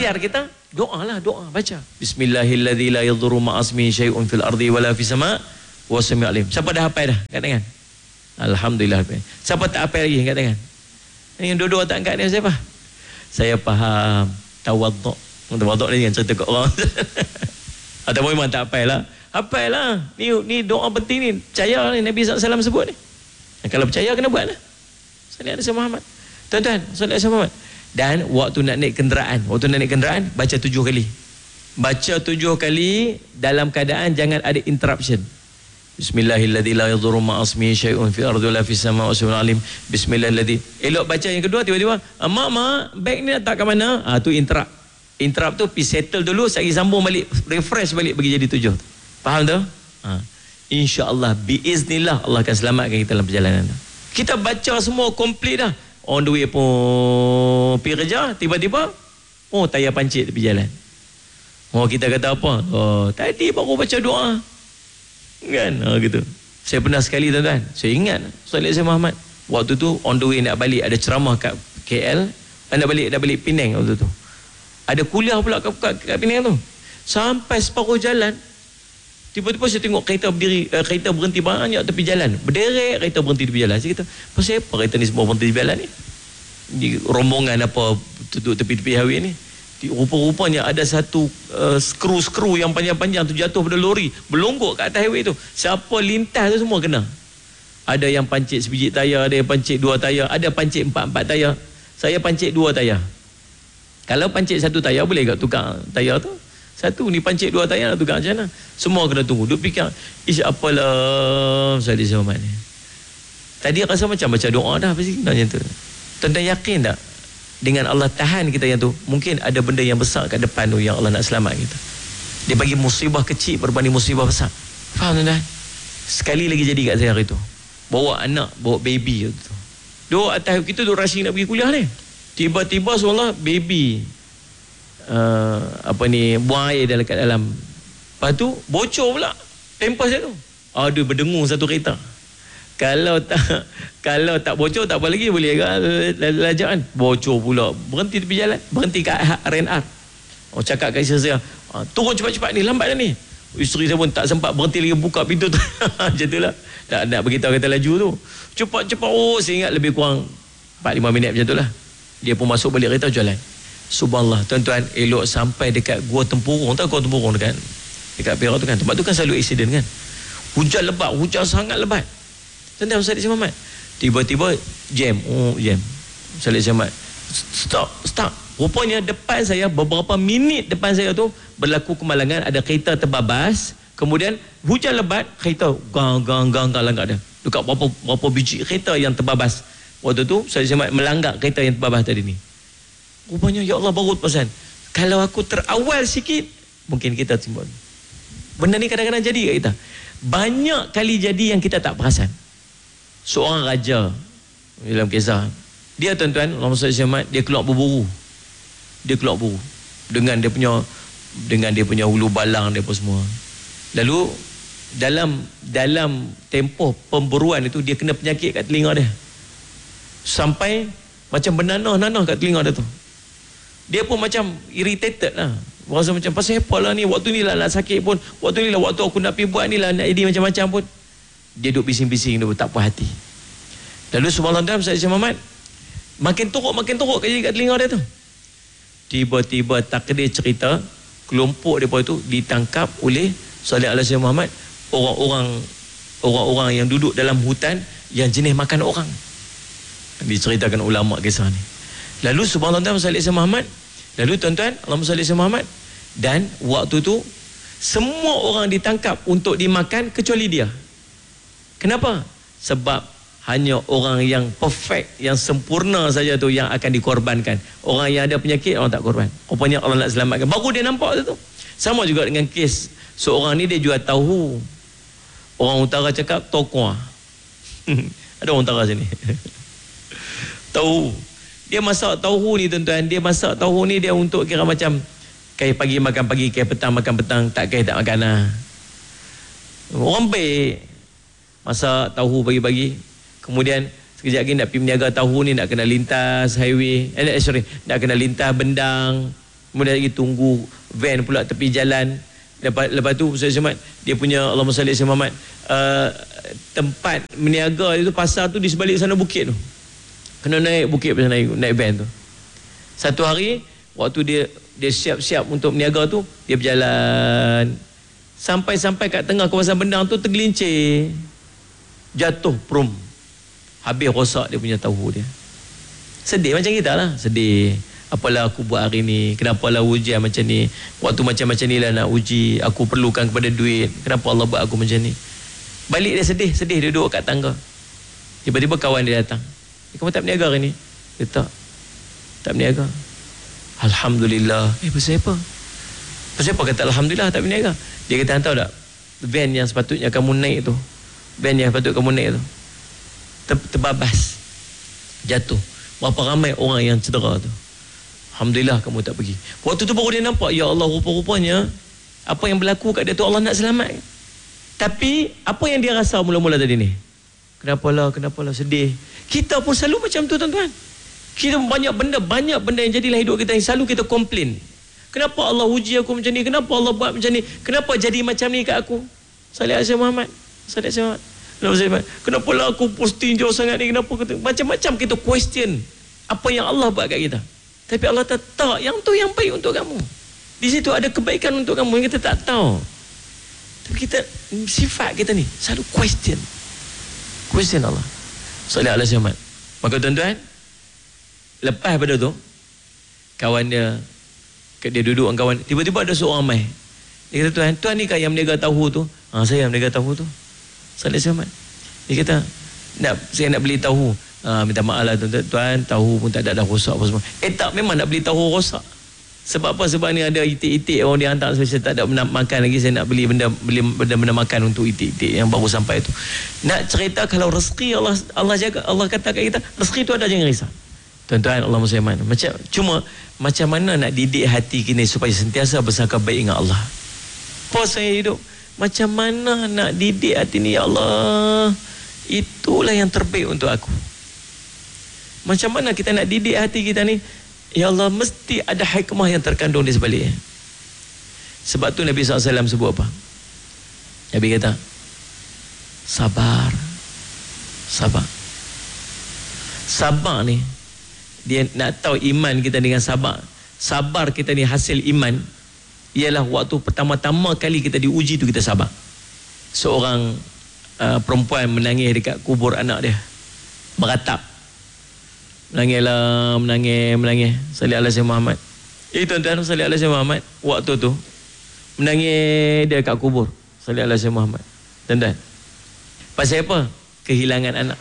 Ikhtiar kita, doa lah, doa, baca. Bismillahilladzi la yadhurru ma'asmihi syai'un fil ardi wala fis sama' wa sami'ul alim. Siapa dah hafal dah? Angkat tangan. Alhamdulillah. Siapa tak hafal lagi? Angkat tangan. Yang dua-dua tak angkat ni siapa? Saya faham. Tawaduk. Tawaduk ni jangan cerita kat orang. Atau memang tak hafal lah. Hafal lah. Ni doa penting ni. Percaya ni Nabi SAW sebut ni. Kalau percaya kena buat lah. Salih Nabi Muhammad. Tuan-tuan, salih Nabi Muhammad. Dan waktu nak naik kenderaan, baca 7 kali. Baca 7 kali dalam keadaan jangan ada interruption. Bismillahilladzi la yadhurru ma'asmihi syai'un fil ardi wala fis sama'i wa sami'ul alim. Bismillahilladzi. Elok baca yang kedua, tiba-tiba, mak, beg ni nak tak ke mana? Tu interrupt. Interrupt tu pergi settle dulu, saya sambung balik, refresh balik bagi jadi 7. Faham tu? InsyaAllah, biiznillah Allah akan selamatkan kita dalam perjalanan. Kita baca semua komplit dah. On the way pun pergi kerja, tiba-tiba tayar pancit tepi jalan. Kita kata apa? Tadi baru baca doa. Kan? Gitu. Saya pernah sekali tuan-tuan, saya ingat Salih Sayyid Muhammad. Waktu tu on the way nak balik, ada ceramah kat KL, nak balik Penang waktu tu. Ada kuliah pula kat Penang tu. Sampai separuh jalan, tiba-tiba saya tengok kereta berdiri, kereta berhenti banyak tepi jalan. Berderet kereta berhenti tepi jalan. Saya kata, pasal apa kereta ni semua berhenti tepi jalan ni? Di rombongan apa duduk tepi-tepi highway ni. Rupa-rupanya ada satu skru yang panjang-panjang tu jatuh pada lori, berlonggok kat atas highway tu. Siapa lintas tu semua kena. Ada yang pancit sebiji tayar, ada yang pancit 2 tayar, ada pancit 4 tayar. Saya pancit 2 tayar. Kalau pancit 1 tayar boleh tak tukar tayar tu? Satu ni pancit 2 tayar nak tukar macam mana? Semua kena tunggu. Duk fikir, apalah Salih Sayyid Muhammad ni. Tadi rasa macam baca doa dah pasti macam tu. Tuan-tuan yakin tak? Dengan Allah tahan kita yang tu, mungkin ada benda yang besar kat depan tu yang Allah nak selamat kita. Dia bagi musibah kecil berbanding musibah besar. Faham tuan-tuan? Sekali lagi jadi kat saya hari tu. Bawa anak, bawa baby tu. Duk atas kita tu rushing nak pergi kuliah ni. Tiba-tiba seolah baby buang air kat dalam. Lepas tu bocor pula pampers dia tu. Dia berdengung satu kereta. Kalau tak bocor tak apa lagi, boleh lajak kan. Bocor pula, berhenti tepi jalan, berhenti kat RNR. Cakap kat isteri saya, turun cepat-cepat ni, lambat dah ni. Isteri saya pun tak sempat berhenti lagi buka pintu tu. Macam tu lah. Nak beritahu kata laju tu. Cepat-cepat, saya ingat lebih kurang 4-5 minit macam tu lah. Dia pun masuk balik kereta jalan. Subhanallah, tuan-tuan, elok sampai dekat Gua Tempurung. Tahu Gua Tempurung dekat Perak tu kan? Tempat tu kan selalu aksiden kan? Hujan lebat, hujan sangat lebat. Tuan-tuan, Salih Sayyid Muhammad tiba-tiba jam. Salih Sayyid Muhammad stop. Rupanya depan saya, beberapa minit depan saya tu berlaku kemalangan, ada kereta terbabas. Kemudian hujan lebat, kereta gang langgar dia. Dekat berapa biji kereta yang terbabas. Waktu tu Salih Sayyid Muhammad melanggar kereta yang terbabas tadi ni. Rupanya ya Allah baru pesan, kalau aku terawal sikit mungkin kita timbul. Benda ni kadang-kadang jadi kat kita. Banyak kali jadi yang kita tak perasan. Seorang raja dalam kisah, dia tuan-tuan, Muhammad Salih Sayyid Muhammad, dia keluar berburu. Dengan dia punya hulu balang dia apa semua. Lalu dalam tempoh pemburuan itu dia kena penyakit kat telinga dia. Sampai macam bernanah kat telinga dia tu. Dia pun macam irritated lah. Rasa macam pasal apa lah ni, waktu ni lah nak sakit pun, waktu ni lah waktu aku nak pergi buat ni lah, nak jadi macam-macam pun. Dia duduk bising-bising, dia tak puas hati. Lalu subhanallah, Salih Sayyid Muhammad makin teruk kat telinga dia tu. Tiba-tiba takdir cerita, kelompok dia tu ditangkap oleh Salih Sayyid Muhammad, orang-orang yang duduk dalam hutan yang jenis makan orang. Diceritakan ulama kisah ni. Lalu subhanallah, Salih Sayyid Muhammad, lalu tuan-tuan, Allahumma salli ala Muhammad, dan waktu tu semua orang ditangkap untuk dimakan kecuali dia. Kenapa? Sebab hanya orang yang perfect, yang sempurna saja tu yang akan dikorbankan. Orang yang ada penyakit, orang tak korban. Rupanya Allah nak selamatkan. Baru dia nampak tu. Sama juga dengan kes seorang ni, dia jual tahu. Orang utara cakap tokuah. Ada orang utara sini. Tahu. Dia masak tahu ni tuan-tuan, dia masak tahu ni dia untuk kira macam kai pagi makan pagi, kai petang makan petang, tak kai tak makan lah. Orang baik masak tahu pagi-pagi, kemudian sekejap lagi nak pergi meniaga tahu ni, nak kena lintas highway, nak kena lintas bendang, Kemudian lagi tunggu van pula tepi jalan. Lepas tu Ustaz Syamad, dia punya Allahumma salli alaihi Muhammad, tempat meniaga itu, pasar tu di sebalik sana bukit tu. Kena naik bukit pasal naik van tu. Satu hari waktu dia siap-siap untuk meniaga tu, dia berjalan sampai kat tengah kawasan bendang tu, tergelincir, jatuh prum, habis rosak dia punya tahu dia. Sedih macam kita lah, sedih. Apalah aku buat hari ni, kenapalah ujian macam ni, waktu macam-macam ni lah nak uji, aku perlukan kepada duit, kenapa Allah buat aku macam ni. Balik dia sedih, dia duduk kat tangga. Tiba-tiba kawan dia datang, kamu tak berniaga hari ni? Dia tak berniaga. Alhamdulillah. Pasal apa? Pasal apa kata Alhamdulillah tak berniaga? Dia kata, tahu tak, van yang sepatutnya kamu naik tu, van yang sepatutnya kamu naik tu terbabas, jatuh. Berapa ramai orang yang cedera tu. Alhamdulillah kamu tak pergi. Waktu tu baru dia nampak, ya Allah, rupa-rupanya apa yang berlaku kat dia tu Allah nak selamat. Tapi apa yang dia rasa mula-mula tadi ni? Kenapalah sedih. Kita pun selalu macam tu, tuan-tuan. Kita banyak benda yang jadilah hidup kita yang selalu kita komplain. Kenapa Allah uji aku macam ni? Kenapa Allah buat macam ni? Kenapa jadi macam ni kat aku? Salih Azhar Muhammad. Kenapalah aku posting jauh sangat ni? Kenapa? Macam-macam kita question apa yang Allah buat kat kita. Tapi Allah tak, yang tu yang baik untuk kamu. Di situ ada kebaikan untuk kamu yang kita tak tahu. Tapi kita, sifat kita ni selalu question Allah. Salih alaihi Muhammad. Maka tuan-tuan, lepas pada tu, kawan dia duduk dengan kawan, tiba-tiba ada seorang mai. Dia kata, tuan ni kan yang berniaga tahu tu? Saya yang berniaga tahu tu. Salih alaihi Muhammad. Dia kata, saya nak beli tahu. Minta maaf lah tuan-tuan, tahu pun tak ada rosak apa semua. Tak, memang nak beli tahu rosak. Sebab apa? Sebab ni ada itik-itik orang dia hantar, saya tak ada makan lagi, saya nak beli benda makan untuk itik-itik yang baru sampai tu. Nak cerita kalau rezeki Allah jaga, Allah kata kat kita, rezeki tu ada, jangan risau. Tuan-tuan, Allah musliman. Macam mana nak didik hati kita supaya sentiasa bersangka baik dengan Allah? Apa saya hidup? Macam mana nak didik hati ni, ya Allah? Itulah yang terbaik untuk aku. Macam mana kita nak didik hati kita ni? Ya Allah, mesti ada hikmah yang terkandung di sebaliknya. Sebab tu Nabi SAW sebut apa? Nabi kata, sabar. Sabar ni, dia nak tahu iman kita dengan sabar. Sabar kita ni hasil iman. Ialah waktu pertama-tama kali kita diuji tu kita sabar. Seorang perempuan menangis dekat kubur anak dia, meratap, menangis. Salih alaihi Muhammad. Tuan-tuan, salih alaihi Muhammad, waktu tu menangis dia kat kubur. Salih alaihi Muhammad. Tuan-tuan, pasal apa? Kehilangan anak.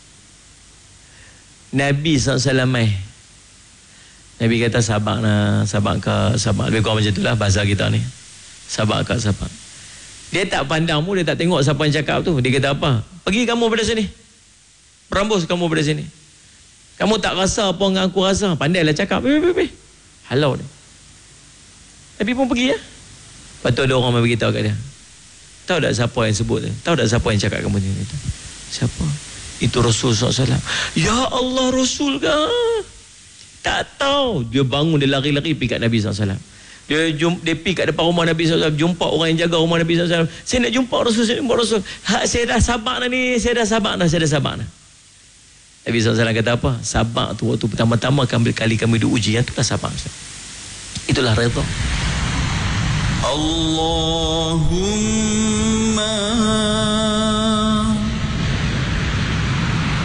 Nabi SAW, Nabi kata sabar lebih kurang macam itulah bahasa kita ni. Sabar. Dia tak pandang pun, dia tak tengok siapa yang cakap tu. Dia kata apa? Pergi kamu pada sini. Perambus kamu pada sini. Kamu tak rasa apa yang aku rasa. Pandailah cakap. Halau dia. Nabi pun pergi ya. Lepas tu ada orang yang beritahu kat dia. Tahu tak siapa yang sebut tu? Tahu tak siapa yang cakap kamu ni? Siapa? Itu Rasul SAW. Ya Allah, Rasul ke? Tak tahu. Dia bangun, dia lari-lari pergi kat Nabi SAW. Dia pergi kat depan rumah Nabi SAW, jumpa orang yang jaga rumah Nabi SAW. Saya nak jumpa Rasul, saya dah sabar ni, saya dah sabar dah. Nabi SAW kata apa? Sabar tu waktu pertama-tama kali kami diuji, itulah sabar. Itulah redha. Allah